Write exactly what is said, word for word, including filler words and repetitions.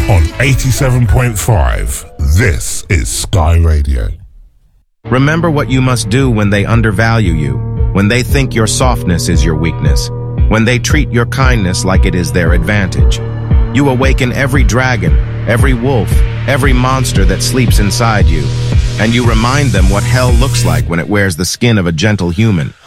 on eighty-seven point five. This is Sky Radio. Remember what you must do when they undervalue you, when they think your softness is your weakness, when they treat your kindness like it is their advantage. You awaken every dragon, every wolf, every monster that sleeps inside you, and you remind them what hell looks like when it wears the skin of a gentle human.